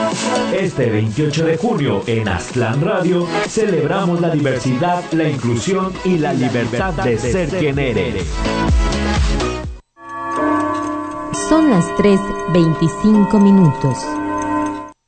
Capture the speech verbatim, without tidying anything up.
Este veintiocho de junio en Aztlán Radio celebramos la diversidad, la inclusión y la libertad de ser quien eres. Son las tres veinticinco minutos.